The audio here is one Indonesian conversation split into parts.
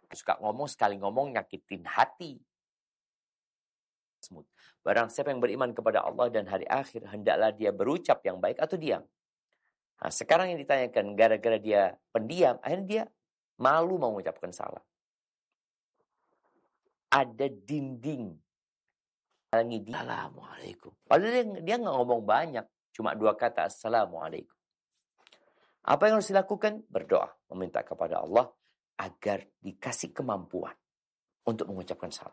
suka ngomong, sekali ngomong nyakitin hati. Barang siapa yang beriman kepada Allah dan hari akhir, hendaklah dia berucap yang baik atau diam. Nah, sekarang yang ditanyakan, gara-gara dia pendiam, akhirnya dia malu mau mengucapkan salam. Ada dinding. Assalamualaikum. Padahal dia nggak ngomong banyak, cuma 2 kata, Assalamualaikum. Apa yang harus dilakukan? Berdoa, meminta kepada Allah agar dikasih kemampuan untuk mengucapkan salam.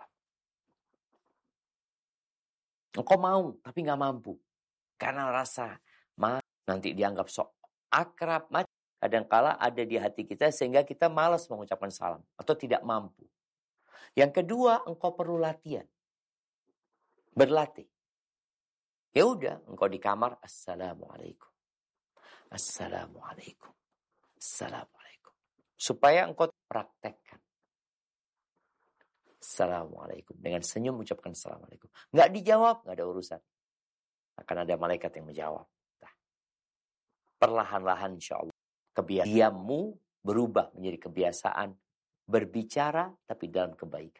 Engkau mau, tapi nggak mampu. Karena rasa nanti dianggap sok akrab. Kadangkala ada di hati kita sehingga kita malas mengucapkan salam atau tidak mampu. Yang kedua, engkau perlu latihan. Berlatih. Ya udah, engkau di kamar, Assalamualaikum. Assalamualaikum. Assalamualaikum. Supaya engkau praktekkan. Assalamualaikum. Dengan senyum ucapkan Assalamualaikum. Nggak dijawab, nggak ada urusan. Akan ada malaikat yang menjawab. Nah, perlahan-lahan insya Allah. Diammu berubah menjadi kebiasaan. Berbicara tapi dalam kebaikan.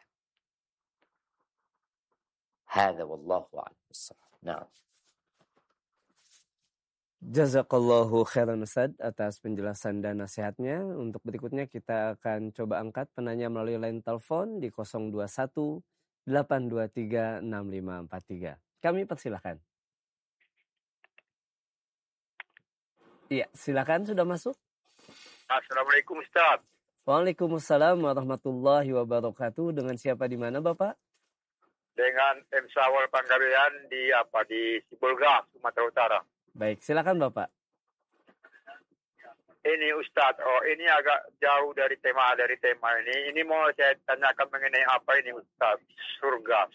Hadza wallahu a'lam bissawab. Nah. Jazakallahu khairan Ustaz atas penjelasan dan nasihatnya. Untuk berikutnya kita akan coba angkat penanya melalui line telepon di 021 823 6543. Kami persilahkan. Iya, silakan, sudah masuk. Assalamualaikum Ustaz. Waalaikumsalam warahmatullahi wabarakatuh. Dengan siapa di mana Bapak? Dengan M. Sawal Panggabean di Sibolga, Sumatera Utara. Baik, silakan Bapak. Ini Ustaz, ini agak jauh dari tema ini. Ini mau saya tanyakan mengenai apa ini Ustaz? Surga.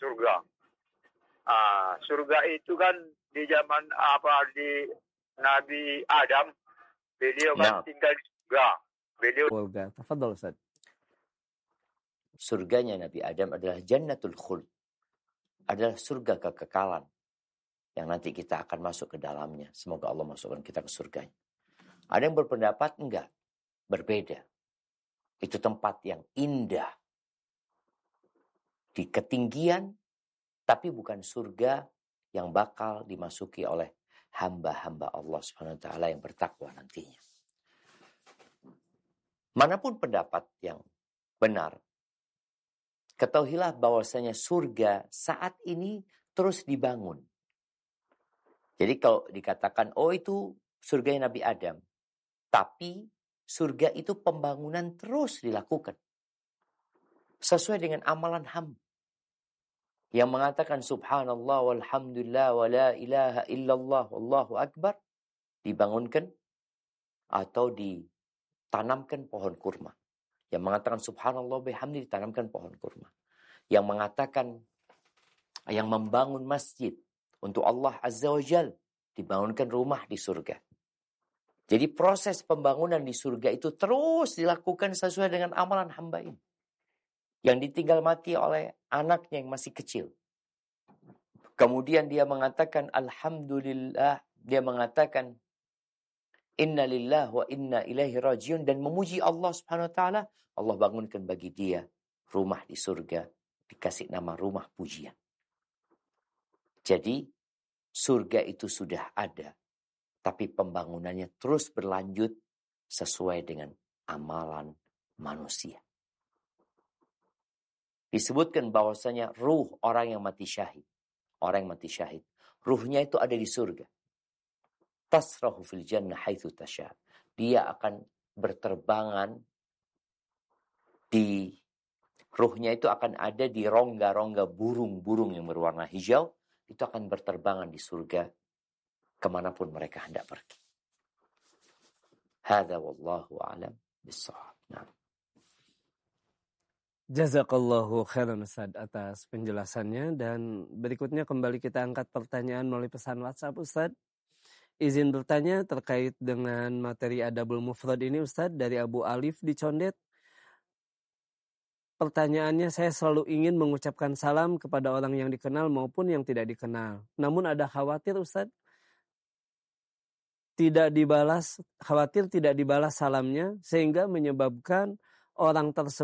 Surga itu kan di zaman di Nabi Adam, beliau kan tinggal di surga. Surga, tafadhol Ustaz. Surganya Nabi Adam adalah Jannatul Khuld. Adalah surga kekekalan. Yang nanti kita akan masuk ke dalamnya. Semoga Allah masukkan kita ke surganya. Ada yang berpendapat enggak. Berbeda. Itu tempat yang indah. Di ketinggian. Tapi bukan surga yang bakal dimasuki oleh hamba-hamba Allah SWT yang bertakwa nantinya. Manapun pendapat yang benar. Ketahuilah bahwasanya surga saat ini terus dibangun. Jadi kalau dikatakan, itu surganya Nabi Adam. Tapi surga itu pembangunan terus dilakukan. Sesuai dengan amalan hamba. Yang mengatakan subhanallah walhamdulillah wa la ilaha illallah wallahu akbar. Dibangunkan atau ditanamkan pohon kurma. Yang mengatakan subhanallah bihamdi ditanamkan pohon kurma. Yang mengatakan, yang membangun masjid untuk Allah Azza wa Jal, dibangunkan rumah di surga. Jadi proses pembangunan di surga itu terus dilakukan sesuai dengan amalan hamba ini. Yang ditinggal mati oleh anaknya yang masih kecil. Kemudian dia mengatakan alhamdulillah, dia mengatakan inna lillah wa inna ilaihi rajiun, dan memuji Allah Subhanahu wa taala. Allah bangunkan bagi dia rumah di surga, dikasih nama rumah pujian. Jadi surga itu sudah ada, tapi pembangunannya terus berlanjut sesuai dengan amalan manusia. Disebutkan bahwasanya ruh orang yang mati syahid, ruhnya itu ada di surga. Tasrahu fil jannah haitsu tasha. Dia akan berterbangan ruhnya itu akan ada di rongga-rongga burung-burung yang berwarna hijau. Itu akan berterbangan di surga kemanapun mereka hendak pergi. Hadza wallahu a'lam bissawab. Nah. Jazakallahu khairan Ustaz atas penjelasannya, dan berikutnya kembali kita angkat pertanyaan melalui pesan WhatsApp Ustaz. Izin bertanya terkait dengan materi Adabul Mufrad ini Ustaz, dari Abu Alif di Condet. Pertanyaannya, saya selalu ingin mengucapkan salam kepada orang yang dikenal maupun yang tidak dikenal. Namun ada khawatir Ustaz, khawatir tidak dibalas salamnya sehingga menyebabkan orang tersebut